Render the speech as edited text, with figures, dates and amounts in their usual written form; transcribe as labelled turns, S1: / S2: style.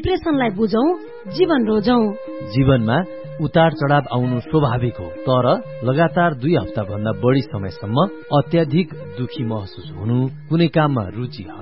S1: डिप्रेसनलाई बुझौं, जीवन रोजौं।
S2: जीवनमा उतार चढाव आउनु स्वाभाविक हो, तर लगातार 2 हप्ता भन्दा बढी समयसम्म अत्याधिक दुखी महसुस हुनु, कुनै काममा रुचि